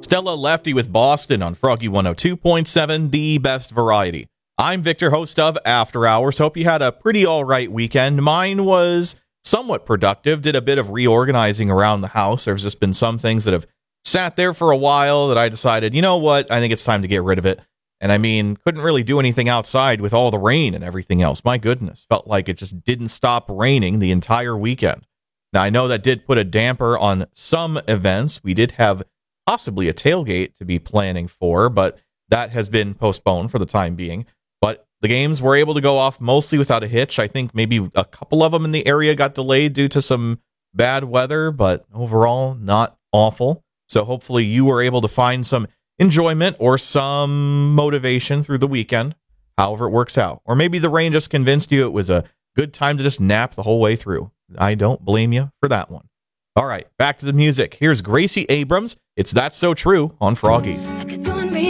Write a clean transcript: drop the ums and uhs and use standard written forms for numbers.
Stella Lefty with Boston on Froggy 102.7, the best variety. I'm Victor, host of After Hours. Hope you had a pretty all right weekend. Mine was somewhat productive. Did a bit of reorganizing around the house. There's just been some things that have sat there for a while that I decided, you know what, I think it's time to get rid of it. And I mean, couldn't really do anything outside with all the rain and everything else. My goodness, felt like it just didn't stop raining the entire weekend. Now, I know that did put a damper on some events. We did have possibly a tailgate to be planning for, but that has been postponed for the time being. But the games were able to go off mostly without a hitch. I think maybe a couple of them in the area got delayed due to some bad weather, but overall, not awful. So hopefully you were able to find some enjoyment or some motivation through the weekend, however it works out. Or maybe the rain just convinced you it was a good time to just nap the whole way through. I don't blame you for that one. All right, back to the music. Here's Gracie Abrams. It's That's So True on Froggy.